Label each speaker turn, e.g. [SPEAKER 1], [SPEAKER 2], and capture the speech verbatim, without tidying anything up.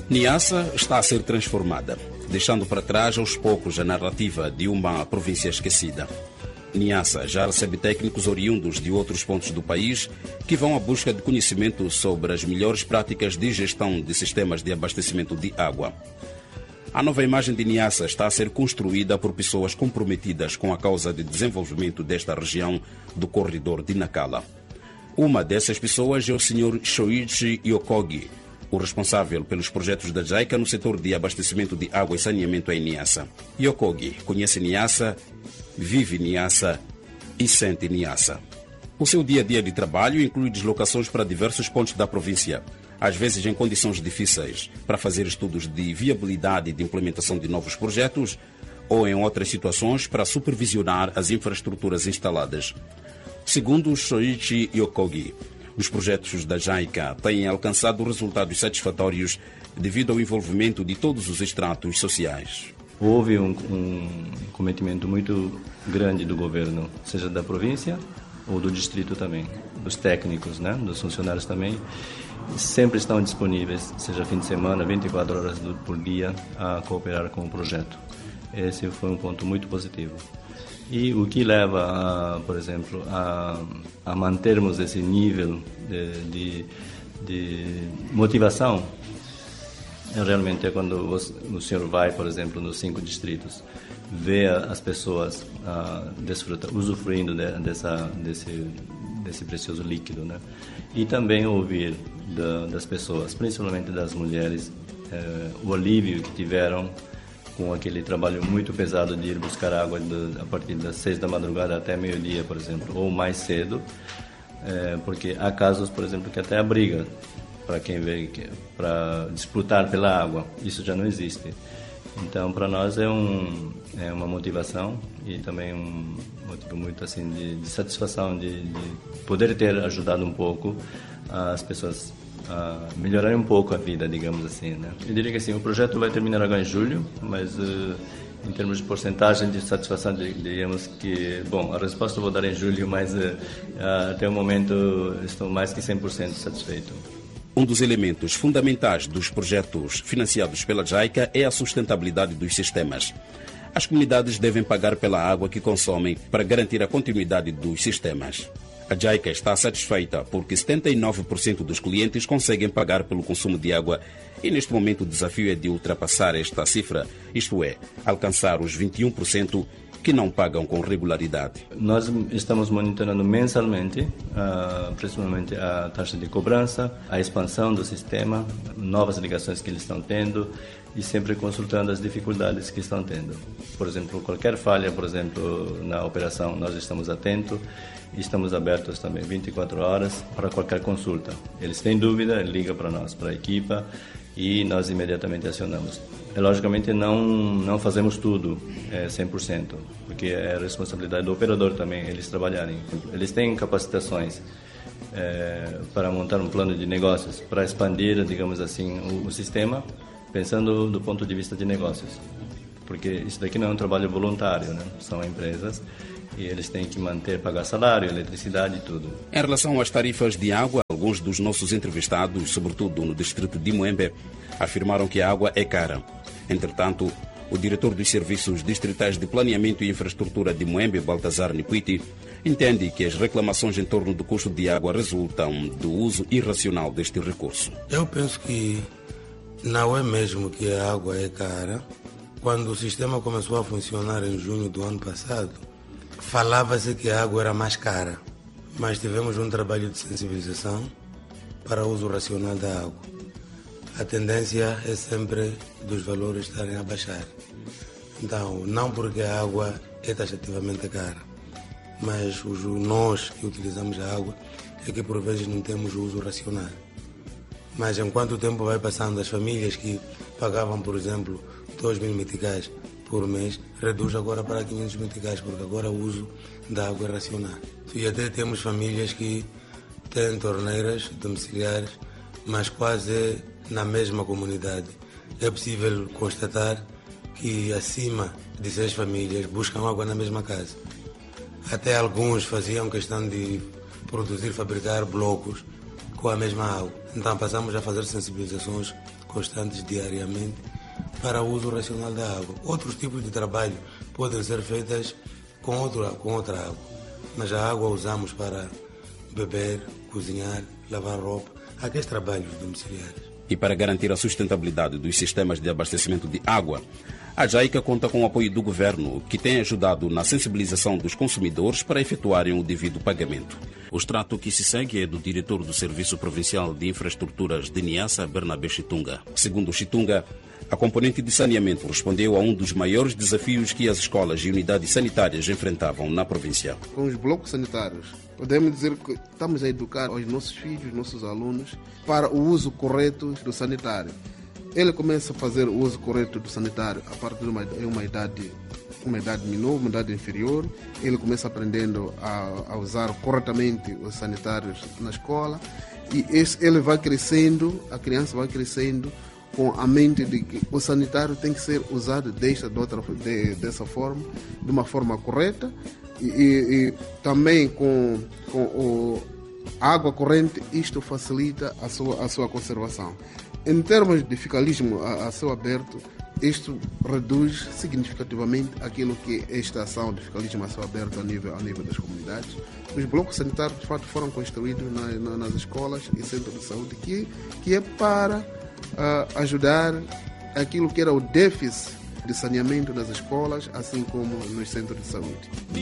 [SPEAKER 1] Niassa está a ser transformada, deixando para trás aos poucos a narrativa de uma província esquecida. Niassa já recebe técnicos oriundos de outros pontos do país que vão à busca de conhecimento sobre as melhores práticas de gestão de sistemas de abastecimento de água. A nova imagem de Niassa está a ser construída por pessoas comprometidas com a causa de desenvolvimento desta região do corredor de Nacala. Uma dessas pessoas é o senhor Shoichi Yokogi, o responsável pelos projetos da JICA no setor de abastecimento de água e saneamento em Niassa. Yokogi conhece Niassa, vive Niassa e sente Niassa. O seu dia-a-dia de trabalho inclui deslocações para diversos pontos da província, às vezes em condições difíceis, para fazer estudos de viabilidade e de implementação de novos projetos ou, em outras situações, para supervisionar as infraestruturas instaladas. Segundo Shoichi Yokogi, os projetos da JICA têm alcançado resultados satisfatórios devido ao envolvimento de todos os estratos sociais.
[SPEAKER 2] Houve um, um cometimento muito grande do governo, seja da província ou do distrito também, dos técnicos, né, dos funcionários também, sempre estão disponíveis, seja fim de semana, vinte e quatro horas por dia, a cooperar com o projeto. Esse foi um ponto muito positivo. E o que leva, a, por exemplo, a, a mantermos esse nível de, de, de motivação, é realmente é quando o, o senhor vai, por exemplo, nos cinco distritos, vê as pessoas uh, desfrutar, usufruindo de, dessa, desse, desse precioso líquido, né? E também ouvir da, das pessoas, principalmente das mulheres, uh, o alívio que tiveram com aquele trabalho muito pesado de ir buscar água de, a partir das seis da madrugada até meio-dia, por exemplo, ou mais cedo, é, porque há casos, por exemplo, que até há briga para quem veio para disputar pela água. Isso já não existe. Então, para nós é, um, é uma motivação e também um motivo muito assim de, de satisfação de, de poder ter ajudado um pouco as pessoas a melhorar um pouco a vida, digamos assim, né? Eu diria que assim, o projeto vai terminar agora em julho, mas uh, em termos de porcentagem de satisfação, diríamos que, bom, a resposta eu vou dar em julho, mas uh, uh, até o momento estou mais que cem por cento satisfeito.
[SPEAKER 1] Um dos elementos fundamentais dos projetos financiados pela JICA é a sustentabilidade dos sistemas. As comunidades devem pagar pela água que consomem para garantir a continuidade dos sistemas. A JICA está satisfeita porque setenta e nove por cento dos clientes conseguem pagar pelo consumo de água e neste momento o desafio é de ultrapassar esta cifra, isto é, alcançar os vinte e um por cento que não pagam com regularidade.
[SPEAKER 2] Nós estamos monitorando mensalmente, uh, principalmente a taxa de cobrança, a expansão do sistema, novas ligações que eles estão tendo e sempre consultando as dificuldades que estão tendo. Por exemplo, qualquer falha, por exemplo, na operação, nós estamos atentos e estamos abertos também vinte e quatro horas para qualquer consulta. Eles têm dúvida, ligam para nós, para a equipa, e nós imediatamente acionamos. E, logicamente não, não fazemos tudo é, cem por cento, porque é responsabilidade do operador também eles trabalharem. Eles têm capacitações é, para montar um plano de negócios, para expandir, digamos assim, o, o sistema, pensando do ponto de vista de negócios. Porque isso daqui não é um trabalho voluntário, né? São empresas e eles têm que manter, pagar salário, eletricidade e tudo.
[SPEAKER 1] Em relação às tarifas de água, alguns dos nossos entrevistados, sobretudo no distrito de Moembe, afirmaram que a água é cara. Entretanto, o diretor dos Serviços Distritais de Planeamento e Infraestrutura de Moembe, Baltazar Nipuiti, entende que as reclamações em torno do custo de água resultam do uso irracional deste recurso.
[SPEAKER 3] Eu penso que não é mesmo que a água é cara. Quando o sistema começou a funcionar em junho do ano passado, falava-se que a água era mais cara, mas tivemos um trabalho de sensibilização para o uso racional da água. A tendência é sempre dos valores estarem a baixar. Então, não porque a água é taxativamente cara, mas os, nós que utilizamos a água é que por vezes não temos o uso racional. Mas enquanto o tempo vai passando, as famílias que pagavam, por exemplo, dois mil meticais por mês, reduz agora para quinhentos meticais, porque agora o uso da água é racional. E até temos famílias que têm torneiras domiciliares, mas quase na mesma comunidade. É possível constatar que acima de seis famílias buscam água na mesma casa. Até alguns faziam questão de produzir, fabricar blocos com a mesma água. Então passamos a fazer sensibilizações constantes diariamente para o uso racional da água. Outros tipos de trabalho podem ser feitos com, outro, com outra água, mas a água usamos para beber, cozinhar, lavar roupa, aqueles trabalhos domiciliares.
[SPEAKER 1] E para garantir a sustentabilidade dos sistemas de abastecimento de água, a JAICA conta com o apoio do governo, que tem ajudado na sensibilização dos consumidores para efetuarem o devido pagamento. O extrato que se segue é do diretor do Serviço Provincial de Infraestruturas de Niassa, Bernabé Chitunga. Segundo Chitunga, a componente de saneamento respondeu a um dos maiores desafios que as escolas e unidades sanitárias enfrentavam na província.
[SPEAKER 4] Com os blocos sanitários, podemos dizer que estamos a educar os nossos filhos, nossos alunos, para o uso correto do sanitário. Ele começa a fazer o uso correto do sanitário a partir de uma, uma idade uma idade menor, uma idade inferior. Ele começa aprendendo a, a usar corretamente os sanitários na escola e esse, ele vai crescendo, a criança vai crescendo com a mente de que o sanitário tem que ser usado desta, de outra, de, dessa forma, de uma forma correta e, e, e também com, com o, a água corrente, isto facilita a sua, a sua conservação. Em termos de fiscalismo a, a céu aberto, isto reduz significativamente aquilo que é esta ação de fiscalismo a céu aberto a nível, a nível das comunidades. Os blocos sanitários, de fato, foram construídos na, na, nas escolas e centros de saúde, que, que é para uh, ajudar aquilo que era o déficit de saneamento das escolas, assim como nos centros de saúde.